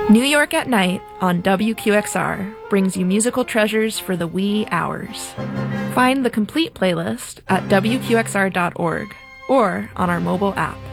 New York at Night on WQXR brings you musical treasures for the wee hours. Find the complete playlist at WQXR.org or on our mobile app.